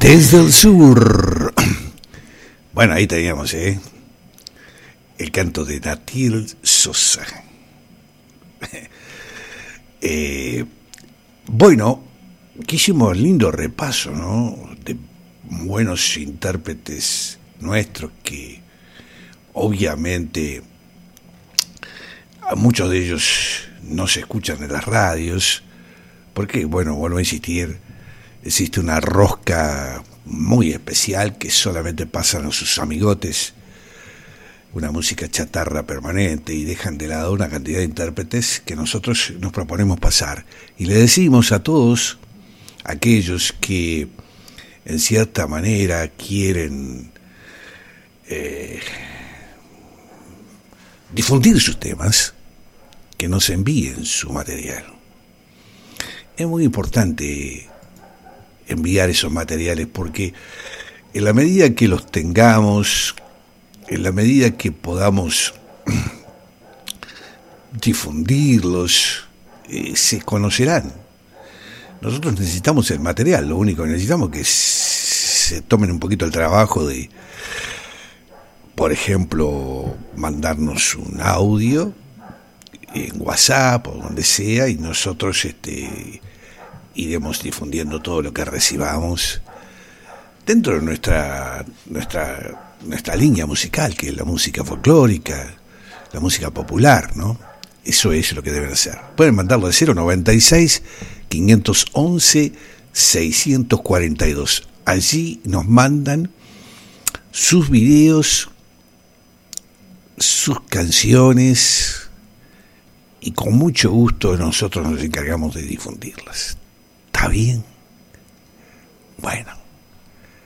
Desde el sur. Bueno, ahí teníamos, el canto de Natil Sosa. Bueno, que hicimos lindo repaso, ¿no? De buenos intérpretes nuestros que obviamente a muchos de ellos no se escuchan en las radios, porque, bueno, vuelvo a insistir, existe una rosca muy especial que solamente pasan a sus amigotes, una música chatarra permanente, y dejan de lado una cantidad de intérpretes que nosotros nos proponemos pasar. Y le decimos a todos aquellos que en cierta manera quieren difundir sus temas, que nos envíen su material. Es muy importante enviar esos materiales porque en la medida que los tengamos, en la medida que podamos difundirlos, se conocerán. Nosotros necesitamos el material, lo único que necesitamos es que se tomen un poquito el trabajo de, por ejemplo, mandarnos un audio en WhatsApp o donde sea, y nosotros iremos difundiendo todo lo que recibamos dentro de nuestra línea musical, que es la música folclórica, la música popular, ¿no? Eso es lo que deben hacer. Pueden mandarlo al 096-511-642. Allí nos mandan sus videos, sus canciones, y con mucho gusto nosotros nos encargamos de difundirlas. ¿Está bien? Bueno.